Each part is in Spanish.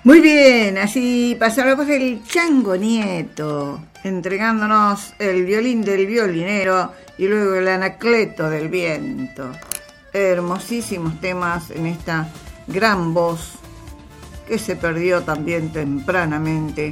Muy bien, así pasó la voz del Chango Nieto, entregándonos el violín del violinero y luego el anacleto del viento. Hermosísimos temas en esta gran voz que se perdió también tempranamente,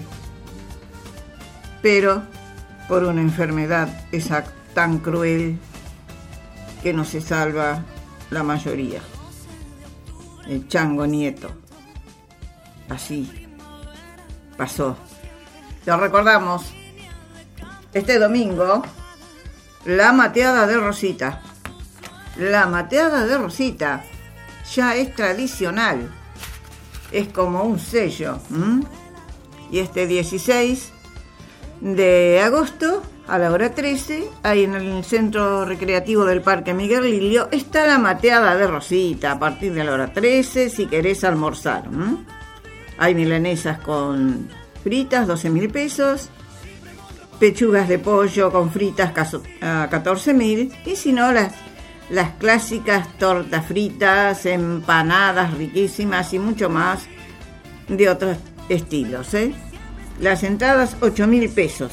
pero por una enfermedad esa tan cruel que no se salva la mayoría. El Chango Nieto. Así pasó. Lo recordamos este domingo, la mateada de Rosita. La mateada de Rosita ya es tradicional, es como un sello. Y este 16 de agosto a la hora 13, ahí en el centro recreativo del Parque Miguel Lilio, está la mateada de Rosita a partir de la hora 13 si querés almorzar. Hay milanesas con fritas, 12.000 pesos. Pechugas de pollo con fritas a 14.000. Y si no, las clásicas tortas fritas, empanadas riquísimas y mucho más de otros estilos. Las entradas, 8.000 pesos.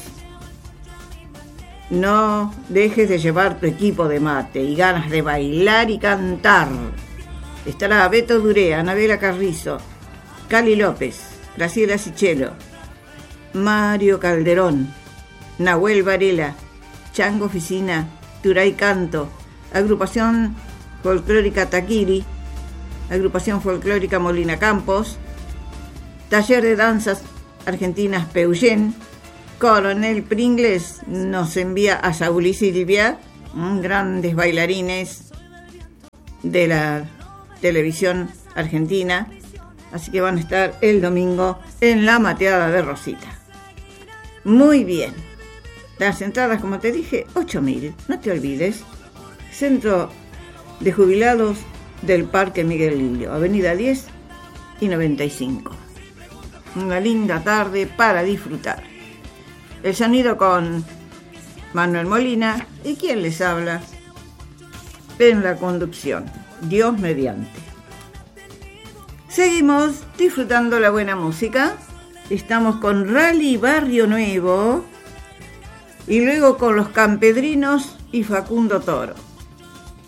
No dejes de llevar tu equipo de mate y ganas de bailar y cantar. Estará Beto Duré, Anabela Carrizo, Cali López, Graciela Sichelo, Mario Calderón, Nahuel Varela, Chango Oficina, Turay Canto, Agrupación Folclórica Taquiri, Agrupación Folclórica Molina Campos, Taller de Danzas Argentinas Peullén, Coronel Pringles nos envía a Saúl y Silvia, grandes bailarines de la televisión argentina. Así que van a estar el domingo en la mateada de Rosita. Muy bien. Las entradas, como te dije, 8.000. No te olvides. Centro de Jubilados del Parque Miguel Lilio, Avenida 10 y 95. Una linda tarde para disfrutar. El sonido con Manuel Molina y quien les habla en la conducción. Dios mediante. Seguimos disfrutando la buena música. Estamos con Rally Barrio Nuevo y luego con Los Campedrinos y Facundo Toro.